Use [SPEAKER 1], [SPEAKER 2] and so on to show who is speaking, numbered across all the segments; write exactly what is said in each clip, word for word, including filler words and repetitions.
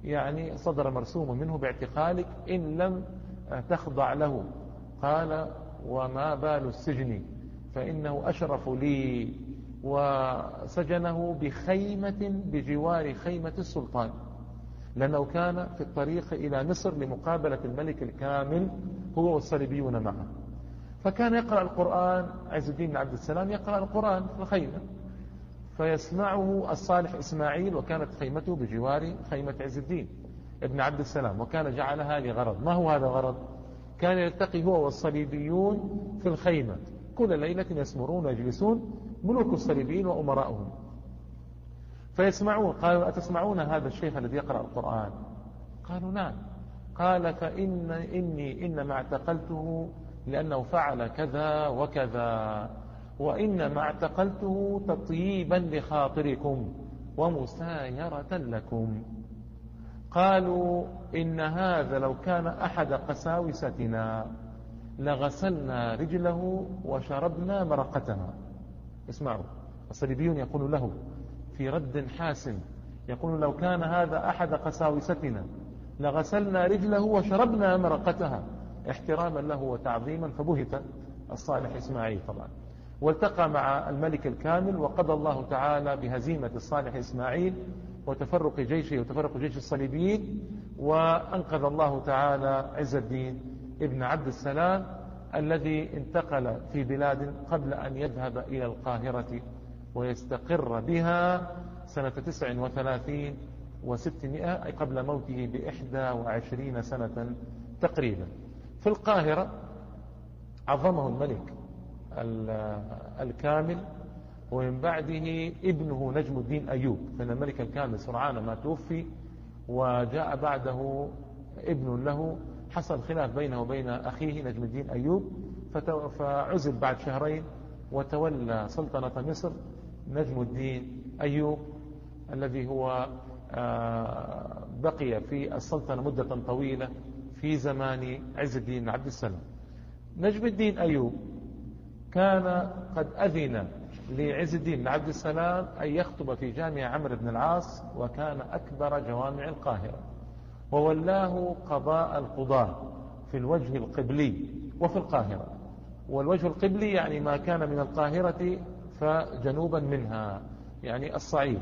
[SPEAKER 1] يعني صدر مرسوم منه باعتقالك إن لم تخضع له. قال: وما بال السجن فإنه أشرف لي. وسجنه بخيمة بجوار خيمة السلطان، لأنه كان في الطريق إلى مصر لمقابلة الملك الكامل هو والصليبيون معه. فكان يقرأ القرآن، عز الدين بن عبد السلام يقرأ القرآن في الخيمة، فيسمعه الصالح إسماعيل، وكانت خيمته بجوار خيمة عز الدين ابن عبد السلام، وكان جعلها لغرض. ما هو هذا الغرض؟ كان يلتقي هو والصليبيون في الخيمة كل ليلة، يسمرون ويجلسون ملوك الصليبيين وأمراؤهم فيسمعون. قالوا: أتسمعون هذا الشيخ الذي يقرأ القرآن؟ قالوا: نعم. قال: فإن إني إنما اعتقلته لأنه فعل كذا وكذا، وإنما اعتقلته تطييبا لخاطركم ومسايرة لكم. قالوا: إن هذا لو كان أحد قساوستنا لغسلنا رجله وشربنا مرقتها. اسمعوا، الصليبيون يقول له في رد حاسم، يقول: لو كان هذا أحد قساوستنا لغسلنا رجله وشربنا مرقتها، احتراما له وتعظيما. فبهت الصالح إسماعيل طبعا، والتقى مع الملك الكامل، وقضى الله تعالى بهزيمة الصالح إسماعيل وتفرق جيشه وتفرق جيش الصليبيين، وأنقذ الله تعالى عز الدين ابن عبد السلام الذي انتقل في بلاد قبل أن يذهب إلى القاهرة ويستقر بها سنة تسع وثلاثين وستمائة، أي قبل موته بإحدى وعشرين سنة تقريبا. في القاهرة عظمه الملك الكامل، ومن بعده ابنه نجم الدين أيوب، فإن الملك الكامل سرعان ما توفي وجاء بعده ابن له، حصل خلاف بينه وبين أخيه نجم الدين أيوب، فعزل بعد شهرين وتولى سلطنة مصر نجم الدين أيوب الذي هو بقي في السلطنة مدة طويلة في زمان عز الدين بن عبد السلام. نجم الدين أيوب كان قد أذن لعز الدين بن عبد السلام أن يخطب في جامع عمرو بن العاص، وكان أكبر جوامع القاهرة، وولاه قضاء القضاة في الوجه القبلي وفي القاهرة. والوجه القبلي يعني ما كان من القاهرة فجنوبا منها، يعني الصعيد،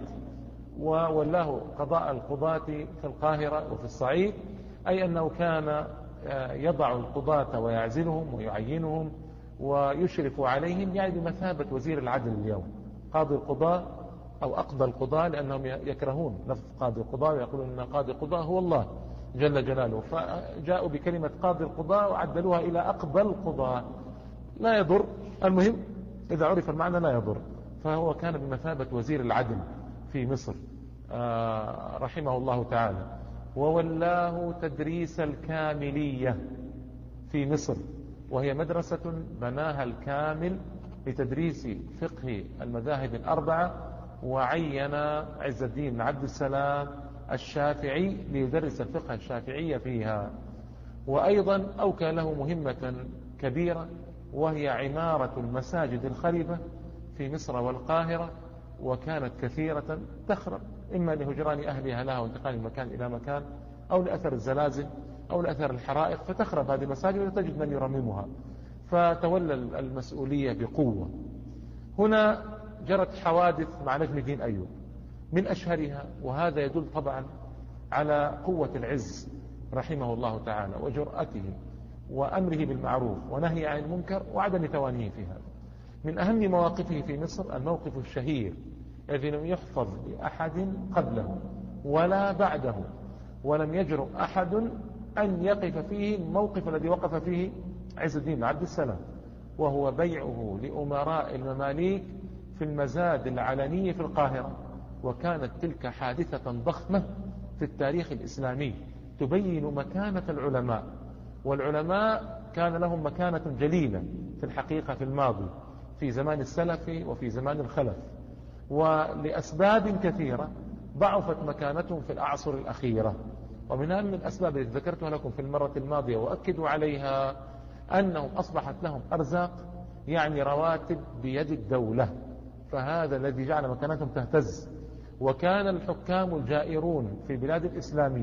[SPEAKER 1] وولاه قضاء القضاة في القاهرة وفي الصعيد، أي أنه كان يضع القضاة ويعزلهم ويعينهم ويشرف عليهم، يعني بمثابة وزير العدل اليوم. قاضي القضاة أو أقضى القضاة، لأنهم يكرهون لفظ قاضي القضاة ويقولون أن قاضي القضاة هو الله جل جلاله، فجاءوا بكلمة قاضي القضاة وعدلوها إلى أقضى القضاة. لا يضر، المهم إذا عرف المعنى لا يضر. فهو كان بمثابة وزير العدل في مصر آه رحمه الله تعالى. وولاه تدريس الكاملية في مصر، وهي مدرسة بناها الكامل لتدريس فقه المذاهب الأربعة، وعين عز الدين بن عبد السلام الشافعي ليدرس الفقه الشافعي فيها. وأيضا أوكى له مهمة كبيرة، وهي عمارة المساجد الخربة في مصر والقاهرة، وكانت كثيرة تخرب، إما لهجران أهلها لها وانتقال من مكان إلى مكان، أو لأثر الزلازل أو لأثر الحرائق، فتخرب هذه المساجد وتجد من يرممها، فتولى المسؤولية بقوة. هنا جرت حوادث مع نجم الدين أيوب، من أشهرها، وهذا يدل طبعا على قوة العز رحمه الله تعالى وجرأته وأمره بالمعروف ونهي عن المنكر وعدم توانيه في هذا. من أهم مواقفه في مصر الموقف الشهير الذي لم يحفظ لأحد قبله ولا بعده، ولم يجرؤ أحد أن يقف فيه الموقف الذي وقف فيه عز الدين بن عبد السلام، وهو بيعه لأمراء المماليك في المزاد العلني في القاهرة. وكانت تلك حادثة ضخمة في التاريخ الإسلامي تبين مكانة العلماء، والعلماء كان لهم مكانة جليلة في الحقيقة في الماضي، في زمان السلف وفي زمان الخلف، ولأسباب كثيرة ضعفت مكانتهم في الأعصر الأخيرة. ومن أهم الأسباب التي ذكرتها لكم في المرة الماضية وأكدوا عليها أنهم أصبحت لهم أرزاق، يعني رواتب بيد الدولة، فهذا الذي جعل مكانتهم تهتز. وكان الحكام الجائرون في بلاد الإسلامية